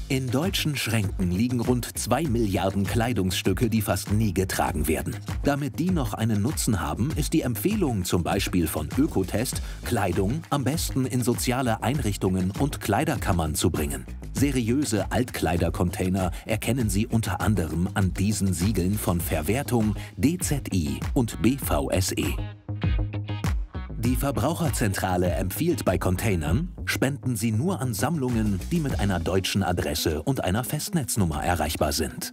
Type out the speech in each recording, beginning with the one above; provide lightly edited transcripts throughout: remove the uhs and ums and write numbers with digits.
In deutschen Schränken liegen rund 2 Milliarden Kleidungsstücke, die fast nie getragen werden. Damit die noch einen Nutzen haben, ist die Empfehlung zum Beispiel von Ökotest, Kleidung am besten in soziale Einrichtungen und Kleiderkammern zu bringen. Seriöse Altkleidercontainer erkennen Sie unter anderem an diesen Siegeln von Verwertung, DZI und BVSE. Die Verbraucherzentrale empfiehlt bei Containern, spenden Sie nur an Sammlungen, die mit einer deutschen Adresse und einer Festnetznummer erreichbar sind.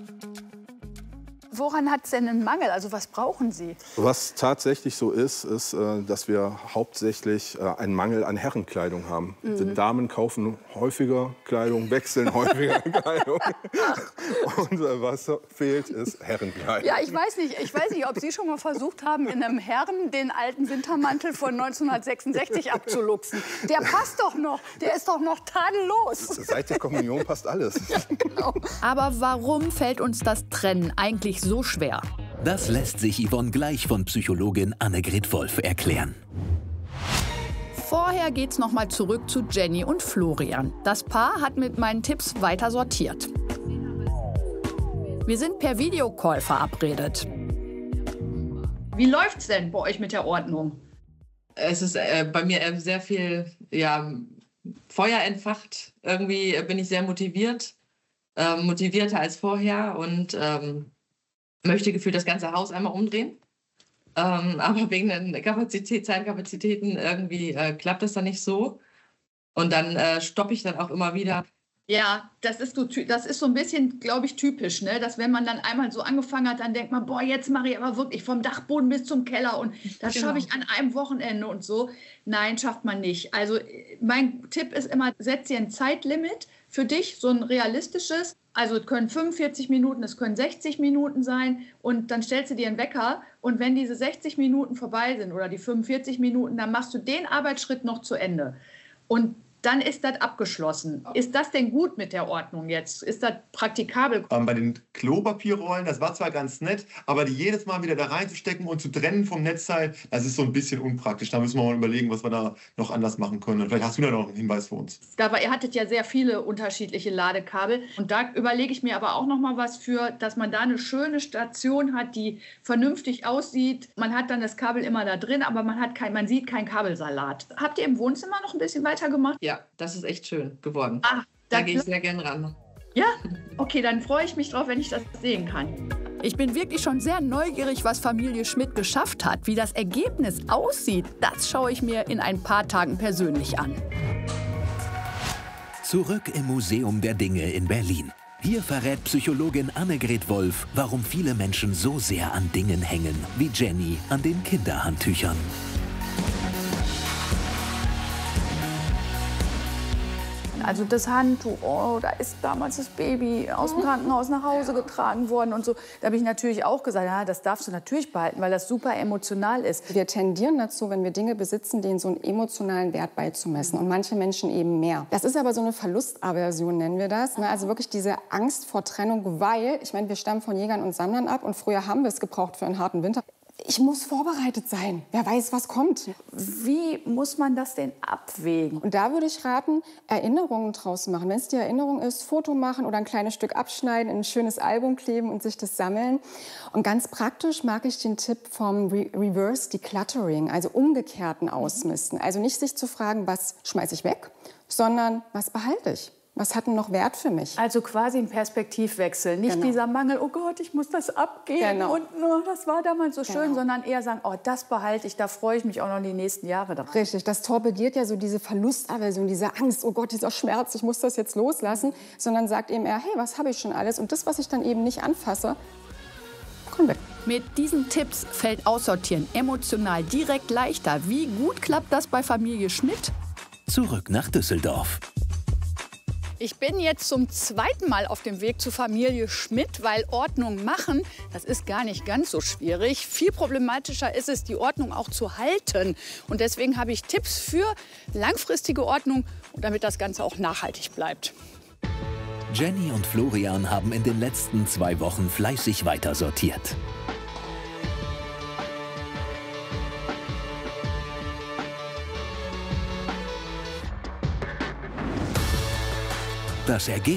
Woran hat es denn einen Mangel? Also was brauchen Sie? Was tatsächlich so ist, dass wir hauptsächlich einen Mangel an Herrenkleidung haben. Die Damen kaufen häufiger Kleidung, wechseln häufiger Kleidung. Und was fehlt, ist Herrenkleidung. Ja, ich weiß nicht, ob Sie schon mal versucht haben, in einem Herren den alten Wintermantel von 1966 abzuluxen. Der passt doch noch, der ist doch noch tadellos. Seit der Kommunion passt alles. Ja, genau. Aber warum fällt uns das Trennen eigentlich so schwer? Das lässt sich Yvonne gleich von Psychologin Annegret Wolf erklären. Vorher geht's noch mal zurück zu Jenny und Florian. Das Paar hat mit meinen Tipps weiter sortiert. Wir sind per Videocall verabredet. Wie läuft's denn bei euch mit der Ordnung? Es ist bei mir sehr viel Feuer entfacht. Irgendwie bin ich sehr motiviert, motivierter als vorher und möchte gefühlt das ganze Haus einmal umdrehen. Aber wegen den Zeitkapazitäten irgendwie klappt das dann nicht so. Und dann stoppe ich dann auch immer wieder. Ja, das ist so ein bisschen, glaube ich, typisch, ne? Dass wenn man dann einmal so angefangen hat, dann denkt man, boah, jetzt mache ich aber wirklich vom Dachboden bis zum Keller und das schaffe ich an einem Wochenende und so. Nein, schafft man nicht. Also mein Tipp ist immer, setz dir ein Zeitlimit für dich, so ein realistisches. Also es können 45 Minuten, es können 60 Minuten sein und dann stellst du dir einen Wecker und wenn diese 60 Minuten vorbei sind oder die 45 Minuten, dann machst du den Arbeitsschritt noch zu Ende. Und dann ist das abgeschlossen. Ist das denn gut mit der Ordnung jetzt? Ist das praktikabel? Bei den Klopapierrollen, das war zwar ganz nett, aber die jedes Mal wieder da reinzustecken und zu trennen vom Netzteil, das ist so ein bisschen unpraktisch. Da müssen wir mal überlegen, was wir da noch anders machen können. Und vielleicht hast du da noch einen Hinweis für uns. Aber ihr hattet ja sehr viele unterschiedliche Ladekabel. Und da überlege ich mir aber auch noch mal was für, dass man da eine schöne Station hat, die vernünftig aussieht. Man hat dann das Kabel immer da drin, aber man sieht keinen Kabelsalat. Habt ihr im Wohnzimmer noch ein bisschen weiter gemacht? Ja, das ist echt schön geworden. Ah, da gehe ich sehr gern ran. Ja? Okay, dann freue ich mich drauf, wenn ich das sehen kann. Ich bin wirklich schon sehr neugierig, was Familie Schmidt geschafft hat. Wie das Ergebnis aussieht, das schaue ich mir in ein paar Tagen persönlich an. Zurück im Museum der Dinge in Berlin. Hier verrät Psychologin Annegret Wolf, warum viele Menschen so sehr an Dingen hängen, wie Jenny an den Kinderhandtüchern. Also das Handtuch, oh, da ist damals das Baby aus dem Krankenhaus nach Hause getragen worden und so. Da habe ich natürlich auch gesagt, ja, das darfst du natürlich behalten, weil das super emotional ist. Wir tendieren dazu, wenn wir Dinge besitzen, denen so einen emotionalen Wert beizumessen und manche Menschen eben mehr. Das ist aber so eine Verlustaversion, nennen wir das. Ne? Also wirklich diese Angst vor Trennung, weil, ich meine, wir stammen von Jägern und Sammlern ab und früher haben wir es gebraucht für einen harten Winter. Ich muss vorbereitet sein. Wer weiß, was kommt. Wie muss man das denn abwägen? Und da würde ich raten, Erinnerungen draus machen. Wenn es die Erinnerung ist, Foto machen oder ein kleines Stück abschneiden, in ein schönes Album kleben und sich das sammeln. Und ganz praktisch mag ich den Tipp vom Reverse Decluttering, also umgekehrten Ausmisten. Also nicht sich zu fragen, was schmeiße ich weg, sondern was behalte ich. Was hat denn noch Wert für mich? Also quasi ein Perspektivwechsel. Nicht dieser Mangel, oh Gott, ich muss das abgeben und oh, das war damals so schön, sondern eher sagen, oh, das behalte ich, da freue ich mich auch noch die nächsten Jahre drauf. Richtig, das torpediert ja so diese Verlustaversion, diese Angst, oh Gott, dieser Schmerz, ich muss das jetzt loslassen, sondern sagt eben eher, hey, was habe ich schon alles? Und das, was ich dann eben nicht anfasse, kommt weg. Mit diesen Tipps fällt Aussortieren emotional direkt leichter. Wie gut klappt das bei Familie Schmidt? Zurück nach Düsseldorf. Ich bin jetzt zum zweiten Mal auf dem Weg zu Familie Schmidt, weil Ordnung machen, das ist gar nicht ganz so schwierig. Viel problematischer ist es, die Ordnung auch zu halten. Und deswegen habe ich Tipps für langfristige Ordnung, damit das Ganze auch nachhaltig bleibt. Jenny und Florian haben in den letzten 2 Wochen fleißig weiter sortiert. Das Ergebnis